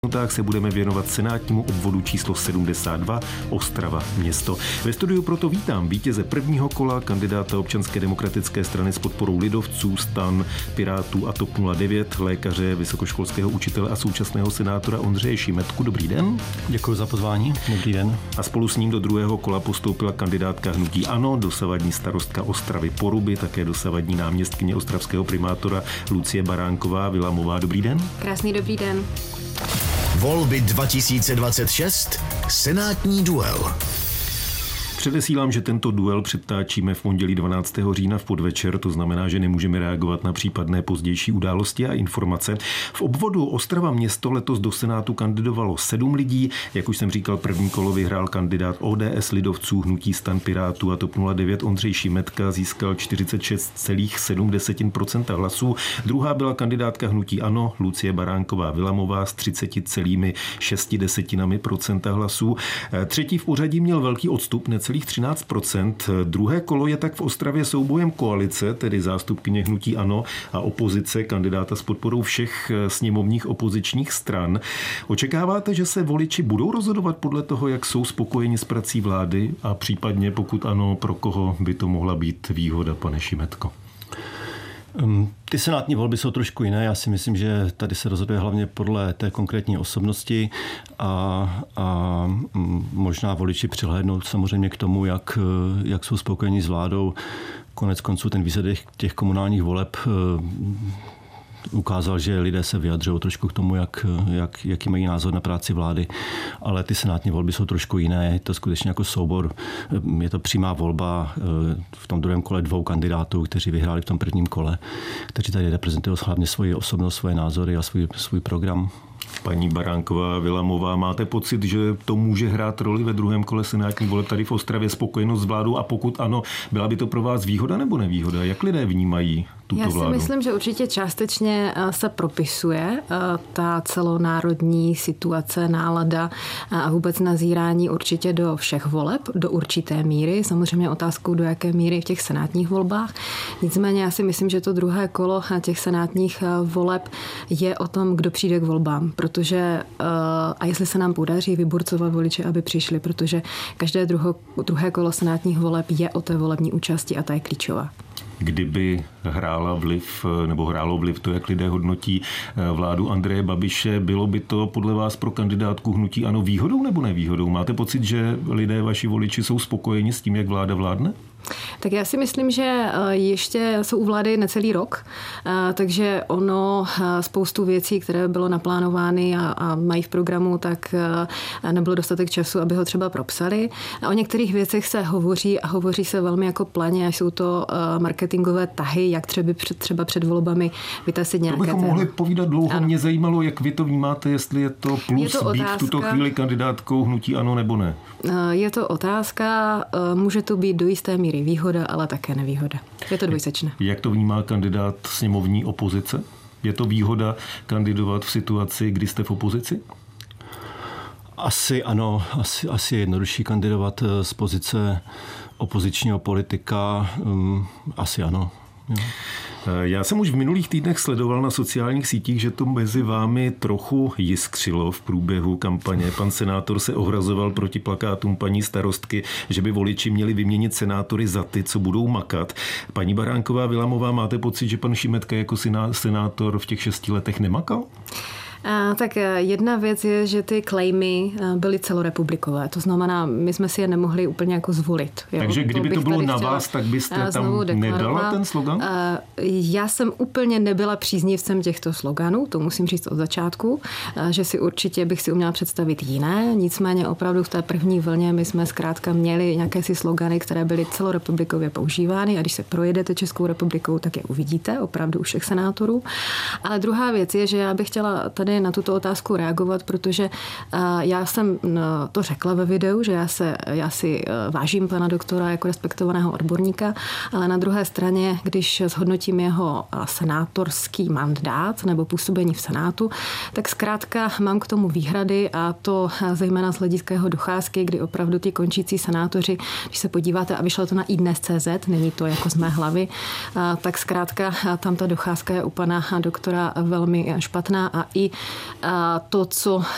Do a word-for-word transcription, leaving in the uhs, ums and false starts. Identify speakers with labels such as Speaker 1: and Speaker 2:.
Speaker 1: Tak se budeme věnovat senátnímu obvodu číslo sedmdesát dva Ostrava město. Ve studiu proto vítám vítěze prvního kola, kandidáta Občanské demokratické strany s podporou lidovců, STAN, Pirátů a TOP nula devět, lékaře, vysokoškolského učitele a současného senátora Ondřeje Šimetku. Dobrý den.
Speaker 2: Děkuji za pozvání. Dobrý den.
Speaker 1: A spolu s ním do druhého kola postoupila kandidátka hnutí ANO, dosavadní starostka Ostravy Poruby, také dosavadní náměstkyně ostravského primátora Lucie Baránková Vilamová. Dobrý den.
Speaker 3: Krásný dobrý den.
Speaker 4: Volby dva tisíce dvacet šest. Senátní duel.
Speaker 1: Předesílám, že tento duel předtáčíme v pondělí dvanáctého října v podvečer, to znamená, že nemůžeme reagovat na případné pozdější události a informace. V obvodu Ostrava město letos do Senátu kandidovalo sedm lidí. Jak už jsem říkal, první kolo vyhrál kandidát O D S, lidovců, hnutí STAN, Pirátů a TOP nula devět Ondřej Šimetka, získal čtyřicet šest celá sedm procenta hlasů. Druhá byla kandidátka hnutí ANO, Lucie Baránková Vilamová s třicet celá šest procenta hlasů. Třetí v pořadí měl velký odstup, necelých třináct procent. Druhé kolo je tak v Ostravě soubojem koalice, tedy zástupkyně hnutí ANO, a opozice, kandidáta s podporou všech sněmovních opozičních stran. Očekáváte, že se voliči budou rozhodovat podle toho, jak jsou spokojeni s prací vlády, a případně, pokud ano, pro koho by to mohla být výhoda, pane Šimetko?
Speaker 2: Ty senátní volby jsou trošku jiné. Já si myslím, že tady se rozhoduje hlavně podle té konkrétní osobnosti a, a možná voliči přihlédnou samozřejmě k tomu, jak, jak jsou spokojení s vládou. Konec konců ten výsledek těch komunálních voleb ukázal, že lidé se vyjadřují trošku k tomu, jak, jak, jaký mají názor na práci vlády, ale ty senátní volby jsou trošku jiné. Je to skutečně jako soubor. Je to přímá volba v tom druhém kole dvou kandidátů, kteří vyhráli v tom prvním kole, kteří tady reprezentují hlavně svoji osobnost, svoje názory a svůj, svůj program.
Speaker 1: Paní Baránková Vilamová, máte pocit, že to může hrát roli ve druhém kole senátní voleb tady v Ostravě, spokojenost s vládou, a pokud ano, byla by to pro vás výhoda nebo nevýhoda? Jak lidé vnímají tuto vládu?
Speaker 3: Já si myslím, že určitě částečně se propisuje ta celonárodní situace, nálada a vůbec nazírání určitě do všech voleb, do určité míry. Samozřejmě otázkou, do jaké míry v těch senátních volbách. Nicméně já si myslím, že to druhé kolo těch senátních voleb je o tom, kdo přijde k volbám. Protože a jestli se nám podaří vyburcovat voliče, aby přišli, protože každé druho, druhé kolo senátních voleb je o té volební účasti a ta je klíčová.
Speaker 1: Kdyby hrála vliv, nebo hrálo vliv to, jak lidé hodnotí vládu Andreje Babiše, bylo by to podle vás pro kandidátku hnutí ANO výhodou nebo nevýhodou? Máte pocit, že lidé, vaši voliči, jsou spokojeni s tím, jak vláda vládne?
Speaker 3: Tak já si myslím, že ještě jsou u vlády necelý rok, takže ono spoustu věcí, které bylo naplánovány a, a mají v programu, tak nebylo dostatek času, aby ho třeba propsali. A o některých věcech se hovoří a hovoří se velmi jako planě, jsou to marketingové tahy, jak třeba před, třeba před volbami vytasit nějaké.
Speaker 1: To bychom
Speaker 3: téma.
Speaker 1: mohli povídat dlouho.
Speaker 3: Ano.
Speaker 1: Mě zajímalo, jak vy to vnímáte, jestli je to plus
Speaker 3: je to
Speaker 1: být
Speaker 3: otázka,
Speaker 1: v tuto chvíli kandidátkou hnutí ANO nebo ne.
Speaker 3: Je to otázka, může to být do jisté míry výhoda, ale také nevýhoda. Je to dvojsečné.
Speaker 1: Jak to vnímá kandidát sněmovní opozice? Je to výhoda kandidovat v situaci, kdy jste v opozici?
Speaker 2: Asi ano, asi, asi je jednodušší kandidovat z pozice opozičního politika. Um, asi ano. Jo.
Speaker 1: Já jsem už v minulých týdnech sledoval na sociálních sítích, že to mezi vámi trochu jiskřilo v průběhu kampaně. Pan senátor se ohrazoval proti plakátům paní starostky, že by voliči měli vyměnit senátory za ty, co budou makat. Paní Baránková Vilamová, máte pocit, že pan Šimetka jako senátor v těch šesti letech nemakal?
Speaker 3: A, tak jedna věc je, že ty claimy byly celorepublikové. To znamená, my jsme si je nemohli úplně jako zvolit. Jo?
Speaker 1: Takže kdyby to, to bylo na vás, tak byste tam nedala ten slogan?
Speaker 3: Já jsem úplně nebyla příznivcem těchto sloganů, to musím říct od začátku, že si určitě bych si uměla představit jiné. Nicméně opravdu v té první vlně my jsme zkrátka měli nějaké si slogany, které byly celorepublikově používány, a když se projedete Českou republikou, tak je uvidíte opravdu u všech senátorů. Ale druhá věc je, že já bych chtěla tady na tuto otázku reagovat, protože já jsem to řekla ve videu, že já, se, já si vážím pana doktora jako respektovaného odborníka, ale na druhé straně, když zhodnotím jeho senátorský mandát nebo působení v Senátu, tak zkrátka mám k tomu výhrady, a to zejména z hlediska jeho docházky, kdy opravdu ti končící senátoři, když se podíváte, a vyšlo to na i dnes tečka cé zet, není to jako z mé hlavy, tak zkrátka tam ta docházka je u pana doktora velmi špatná, a i to, co